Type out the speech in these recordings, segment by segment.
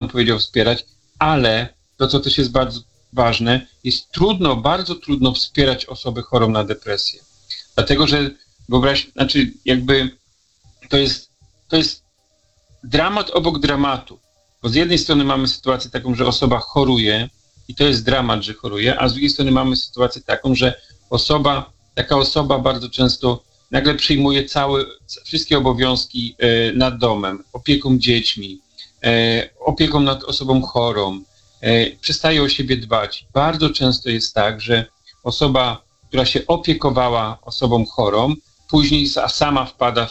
powiedział, wspierać, ale to, co też jest bardzo ważne, jest trudno, bardzo trudno wspierać osobę chorą na depresję. Dlatego, że to jest dramat obok dramatu. Bo z jednej strony mamy sytuację taką, że osoba choruje i to jest dramat, że choruje, a z drugiej strony mamy sytuację taką, że taka osoba bardzo często nagle przyjmuje wszystkie obowiązki nad domem, opieką dziećmi, opieką nad osobą chorą, przestaje o siebie dbać. Bardzo często jest tak, że osoba, która się opiekowała osobą chorą, później sama wpada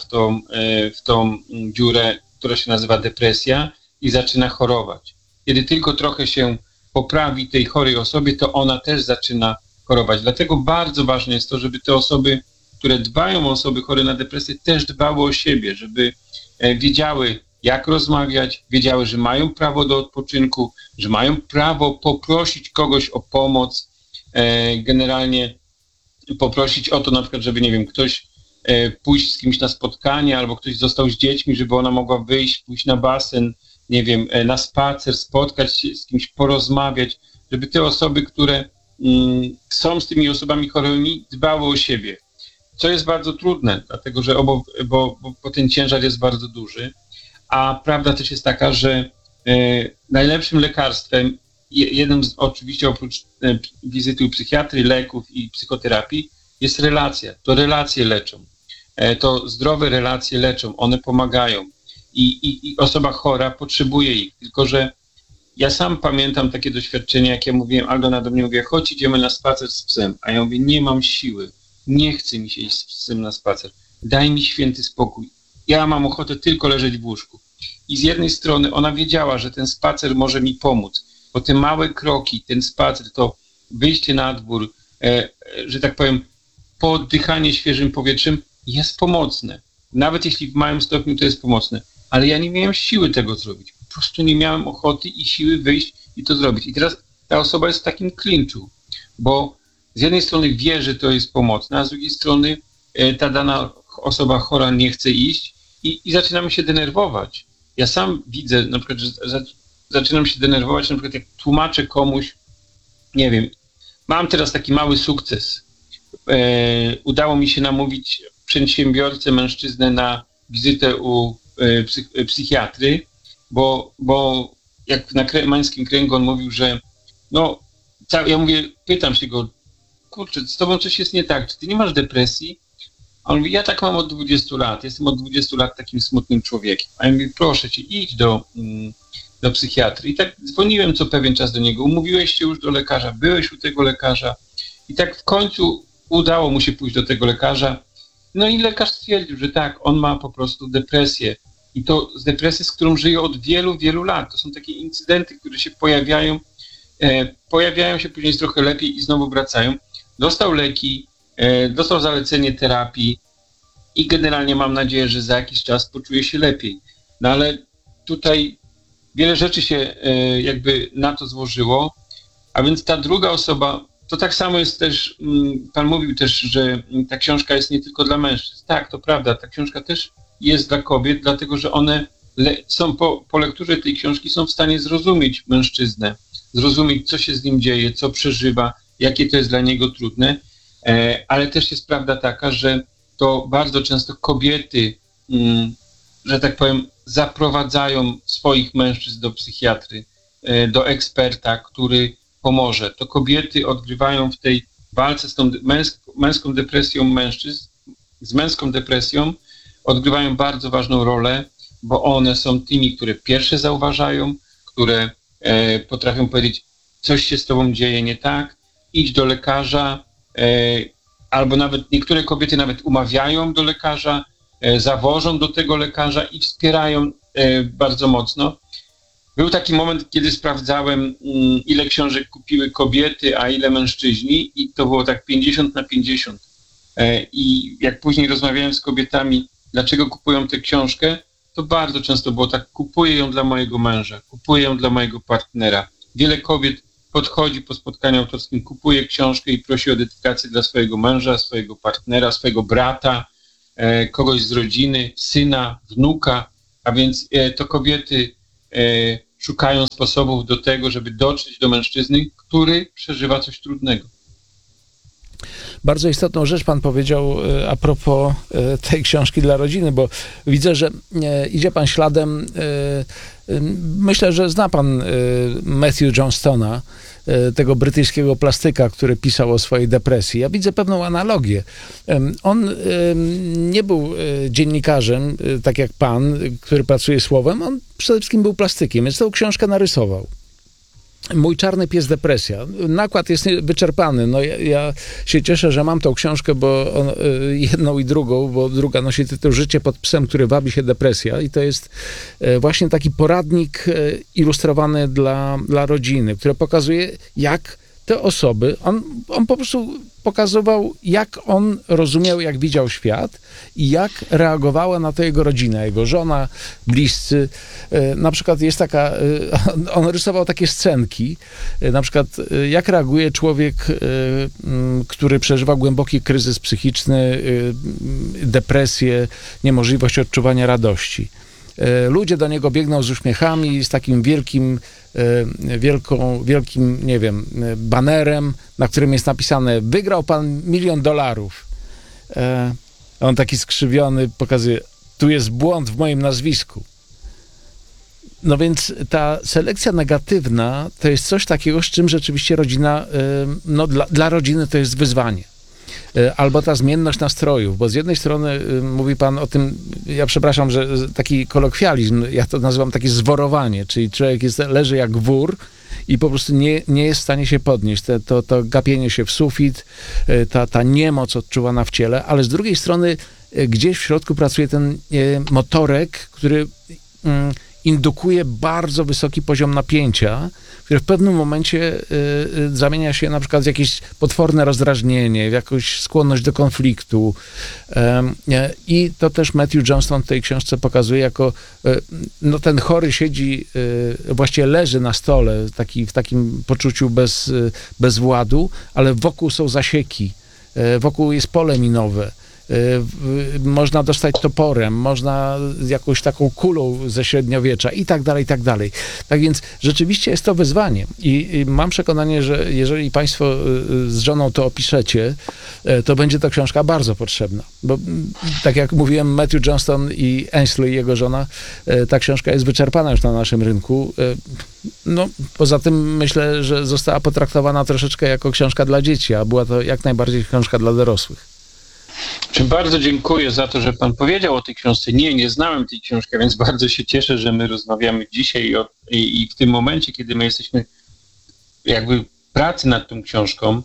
w tą dziurę, która się nazywa depresja i zaczyna chorować. Kiedy tylko trochę się poprawi tej chorej osobie, to ona też zaczyna chorować. Dlatego bardzo ważne jest to, żeby te osoby, które dbają o osoby chore na depresję, też dbały o siebie, żeby wiedziały, jak rozmawiać, wiedziały, że mają prawo do odpoczynku, że mają prawo poprosić kogoś o pomoc, generalnie poprosić o to na przykład, żeby, nie wiem, ktoś pójść z kimś na spotkanie, albo ktoś został z dziećmi, żeby ona mogła wyjść, pójść na basen, nie wiem, na spacer, spotkać się z kimś, porozmawiać, żeby te osoby, które są z tymi osobami chorymi, dbały o siebie. Co jest bardzo trudne, dlatego że bo ten ciężar jest bardzo duży, a prawda też jest taka, że najlepszym lekarstwem, oczywiście oprócz wizyty u psychiatry, leków i psychoterapii, jest relacja. To relacje leczą. To zdrowe relacje leczą, one pomagają. I osoba chora potrzebuje ich. Tylko że ja sam pamiętam takie doświadczenie, jak ja mówiłem, Aldona do mnie mówi, chodź, idziemy na spacer z psem. A ja mówię, nie mam siły, nie chce mi się iść z psem na spacer. Daj mi święty spokój. Ja mam ochotę tylko leżeć w łóżku. I z jednej strony ona wiedziała, że ten spacer może mi pomóc, bo te małe kroki, ten spacer, to wyjście na dwór, że tak powiem, pooddychanie świeżym powietrzem jest pomocne. Nawet jeśli w małym stopniu to jest pomocne. Ale ja nie miałem siły tego zrobić. Po prostu nie miałem ochoty i siły wyjść i to zrobić. I teraz ta osoba jest w takim klinczu, bo z jednej strony wie, że to jest pomocne, a z drugiej strony ta dana osoba chora nie chce iść i zaczynamy się denerwować. Ja sam widzę na przykład, że zaczynam się denerwować, na przykład jak tłumaczę komuś, nie wiem, mam teraz taki mały sukces. Udało mi się namówić przedsiębiorcę, mężczyznę na wizytę u psychiatry, bo jak na Mańskim Kręgu on mówił, że ja mówię, pytam się go, kurczę, z tobą coś jest nie tak, czy ty nie masz depresji? A on mówi, ja tak mam od 20 lat, jestem od 20 lat takim smutnym człowiekiem. A ja mówię, proszę cię, idź do psychiatry. I tak dzwoniłem co pewien czas do niego, umówiłeś się już do lekarza, byłeś u tego lekarza i tak w końcu udało mu się pójść do tego lekarza. No i lekarz stwierdził, że tak, on ma po prostu depresję. I to z depresji, z którą żyje od wielu, wielu lat. To są takie incydenty, które się pojawiają się później trochę lepiej i znowu wracają. Dostał leki, dostał zalecenie terapii i generalnie mam nadzieję, że za jakiś czas poczuje się lepiej. No ale tutaj wiele rzeczy się jakby na to złożyło, a więc ta druga osoba, to tak samo jest też, pan mówił też, że ta książka jest nie tylko dla mężczyzn. Tak, to prawda, ta książka też jest dla kobiet, dlatego że one są po lekturze tej książki są w stanie zrozumieć mężczyznę, zrozumieć, co się z nim dzieje, co przeżywa, jakie to jest dla niego trudne, ale też jest prawda taka, że to bardzo często kobiety, że tak powiem, zaprowadzają swoich mężczyzn do psychiatry, do eksperta, który pomoże. To kobiety odgrywają w tej walce z tą męską depresją mężczyzn, z męską depresją, odgrywają bardzo ważną rolę, bo one są tymi, które pierwsze zauważają, które potrafią powiedzieć, coś się z tobą dzieje nie tak, idź do lekarza, albo nawet niektóre kobiety nawet umawiają do lekarza, zawożą do tego lekarza i wspierają bardzo mocno. Był taki moment, kiedy sprawdzałem, ile książek kupiły kobiety, a ile mężczyźni i to było tak 50/50. I jak później rozmawiałem z kobietami, dlaczego kupują tę książkę, to bardzo często było tak, kupuję ją dla mojego męża, kupuję ją dla mojego partnera. Wiele kobiet podchodzi po spotkaniu autorskim, kupuje książkę i prosi o dedykację dla swojego męża, swojego partnera, swojego brata, kogoś z rodziny, syna, wnuka, a więc to kobiety szukają sposobów do tego, żeby dotrzeć do mężczyzny, który przeżywa coś trudnego. Bardzo istotną rzecz pan powiedział a propos tej książki dla rodziny, bo widzę, że idzie pan śladem, myślę, że zna pan Matthew Johnstona, tego brytyjskiego plastyka, który pisał o swojej depresji. Ja widzę pewną analogię. On nie był dziennikarzem, tak jak pan, który pracuje słowem, on przede wszystkim był plastykiem, więc tą książkę narysował. Mój czarny pies depresja. Nakład jest wyczerpany. No ja się cieszę, że mam tą książkę, bo jedną i drugą, bo druga nosi tytuł Życie pod psem, który wabi się depresja i to jest właśnie taki poradnik ilustrowany dla rodziny, który pokazuje, jak te osoby, on po prostu pokazywał, jak on rozumiał, jak widział świat i jak reagowała na to jego rodzina, jego żona, bliscy. Na przykład jest taka, on rysował takie scenki, na przykład jak reaguje człowiek, który przeżywa głęboki kryzys psychiczny, depresję, niemożliwość odczuwania radości. Ludzie do niego biegną z uśmiechami, z takim wielkim, nie wiem, banerem, na którym jest napisane: wygrał pan $1 000 000. On taki skrzywiony pokazuje: tu jest błąd w moim nazwisku. No więc ta selekcja negatywna to jest coś takiego, z czym rzeczywiście rodzina, no dla rodziny to jest wyzwanie. Albo ta zmienność nastrojów, bo z jednej strony mówi pan o tym, ja przepraszam, że taki kolokwializm, ja to nazywam takie zworowanie, czyli człowiek leży jak wór i po prostu nie jest w stanie się podnieść. To gapienie się w sufit, ta niemoc odczuwana w ciele, ale z drugiej strony gdzieś w środku pracuje ten motorek, który indukuje bardzo wysoki poziom napięcia, który w pewnym momencie zamienia się na przykład w jakieś potworne rozdrażnienie, w jakąś skłonność do konfliktu. I to też Matthew Johnston w tej książce pokazuje jako, no ten chory siedzi, właściwie leży na stole w takim poczuciu bezwładu, ale wokół są zasieki, wokół jest pole minowe. Można dostać toporem, można jakąś taką kulą ze średniowiecza i tak dalej, i tak dalej. Tak więc rzeczywiście jest to wyzwanie i mam przekonanie, że jeżeli państwo z żoną to opiszecie, to będzie to książka bardzo potrzebna, bo tak jak mówiłem, Matthew Johnston i Ainsley, jego żona, ta książka jest wyczerpana już na naszym rynku. No, poza tym myślę, że została potraktowana troszeczkę jako książka dla dzieci, a była to jak najbardziej książka dla dorosłych. Bardzo dziękuję za to, że pan powiedział o tej książce. Nie znałem tej książki, więc bardzo się cieszę, że my rozmawiamy dzisiaj i w tym momencie, kiedy my jesteśmy jakby w pracy nad tą książką.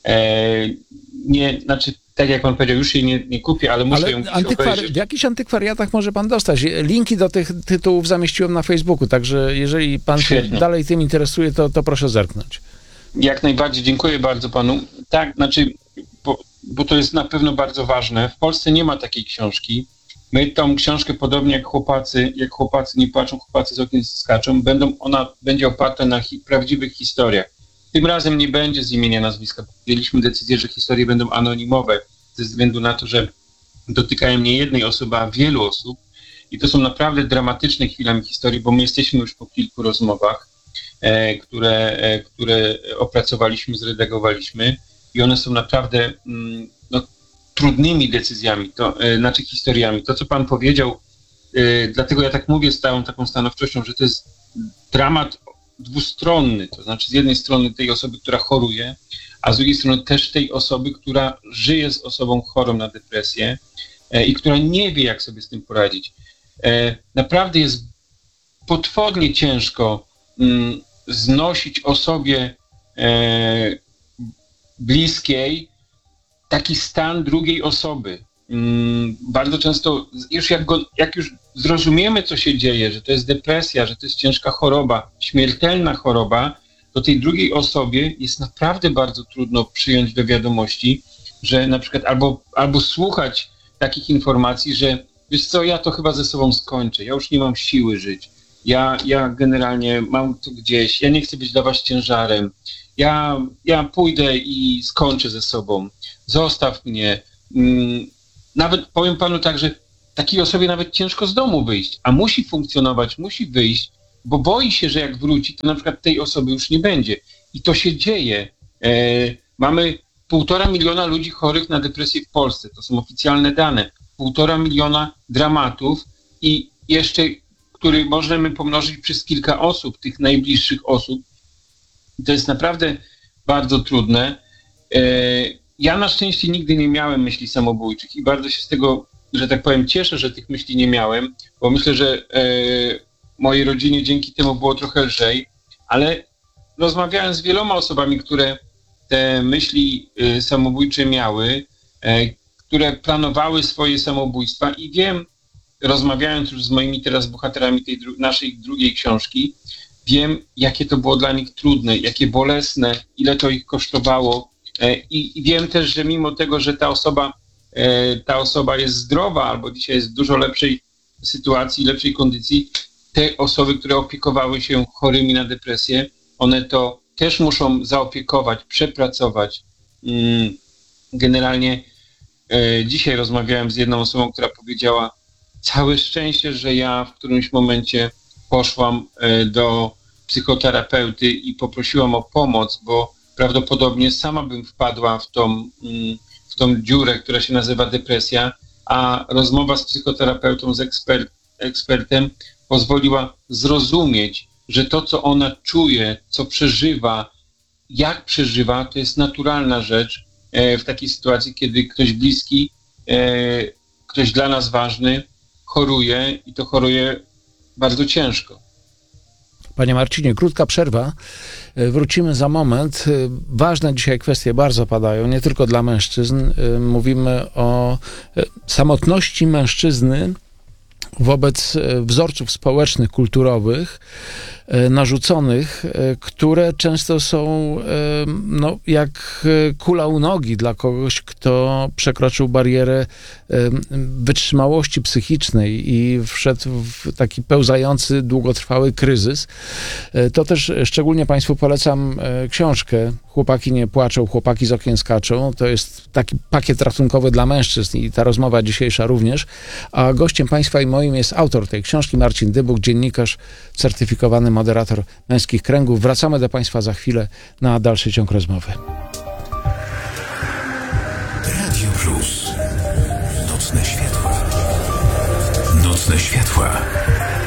Tak jak pan powiedział, już jej nie kupię, ale muszę ją obejrzeć. W jakichś antykwariatach może pan dostać. Linki do tych tytułów zamieściłem na Facebooku, także jeżeli pan się dalej tym interesuje, to proszę zerknąć. Jak najbardziej, dziękuję bardzo panu. Tak, bo to jest na pewno bardzo ważne. W Polsce nie ma takiej książki. My tą książkę, podobnie jak chłopacy nie płaczą, chłopacy z okien skaczą, ona będzie oparta na prawdziwych historiach. Tym razem nie będzie z imienia, nazwiska. Podjęliśmy decyzję, że historie będą anonimowe, ze względu na to, że dotykają nie jednej osoby, a wielu osób. I to są naprawdę dramatyczne chwilami historii, bo my jesteśmy już po kilku rozmowach, które opracowaliśmy, zredagowaliśmy. I one są naprawdę trudnymi decyzjami, historiami. To, co pan powiedział, dlatego ja tak mówię z całą taką stanowczością, że to jest dramat dwustronny, to znaczy z jednej strony tej osoby, która choruje, a z drugiej strony też tej osoby, która żyje z osobą chorą na depresję i która nie wie, jak sobie z tym poradzić. Naprawdę jest potwornie ciężko znosić osobie bliskiej taki stan drugiej osoby. Bardzo często, jak już zrozumiemy, co się dzieje, że to jest depresja, że to jest ciężka choroba, śmiertelna choroba, to tej drugiej osobie jest naprawdę bardzo trudno przyjąć do wiadomości, że na przykład albo słuchać takich informacji, że wiesz co, ja to chyba ze sobą skończę, ja już nie mam siły żyć, ja generalnie mam to gdzieś, ja nie chcę być dla was ciężarem, ja pójdę i skończę ze sobą, zostaw mnie. Nawet powiem panu tak, że takiej osobie nawet ciężko z domu wyjść, a musi funkcjonować, musi wyjść, bo boi się, że jak wróci, to na przykład tej osoby już nie będzie. I to się dzieje. Mamy 1,5 miliona ludzi chorych na depresję w Polsce. To są oficjalne dane. 1,5 miliona dramatów i jeszcze, który możemy pomnożyć przez kilka osób, tych najbliższych osób. To jest naprawdę bardzo trudne. Ja na szczęście nigdy nie miałem myśli samobójczych i bardzo się z tego, że tak powiem, cieszę, że tych myśli nie miałem, bo myślę, że mojej rodzinie dzięki temu było trochę lżej, ale rozmawiałem z wieloma osobami, które te myśli samobójcze miały, które planowały swoje samobójstwa i wiem, rozmawiając już z moimi teraz bohaterami tej naszej drugiej książki, wiem, jakie to było dla nich trudne, jakie bolesne, ile to ich kosztowało i wiem też, że mimo tego, że ta osoba jest zdrowa albo dzisiaj jest w dużo lepszej sytuacji, lepszej kondycji, te osoby, które opiekowały się chorymi na depresję, one to też muszą zaopiekować, przepracować. Generalnie dzisiaj rozmawiałem z jedną osobą, która powiedziała: całe szczęście, że ja w którymś momencie poszłam do psychoterapeuty i poprosiłam o pomoc, bo prawdopodobnie sama bym wpadła w tą dziurę, która się nazywa depresja, a rozmowa z psychoterapeutą, z ekspertem pozwoliła zrozumieć, że to, co ona czuje, co przeżywa, jak przeżywa, to jest naturalna rzecz w takiej sytuacji, kiedy ktoś bliski, ktoś dla nas ważny choruje i to choruje bardzo ciężko. Panie Marcinie, krótka przerwa. Wrócimy za moment. Ważne dzisiaj kwestie bardzo padają, nie tylko dla mężczyzn. Mówimy o samotności mężczyzny wobec wzorców społecznych, kulturowych, narzuconych, które często są jak kula u nogi dla kogoś, kto przekroczył barierę wytrzymałości psychicznej i wszedł w taki pełzający, długotrwały kryzys. To też szczególnie Państwu polecam książkę Chłopaki nie płaczą, chłopaki z okien skaczą. To jest taki pakiet ratunkowy dla mężczyzn i ta rozmowa dzisiejsza również. A gościem Państwa i moim jest autor tej książki, Marcin Dybuch, dziennikarz, certyfikowany moderator Męskich Kręgów. Wracamy do Państwa za chwilę na dalszy ciąg rozmowy. Radio Plus. Nocne światła. Nocne światła.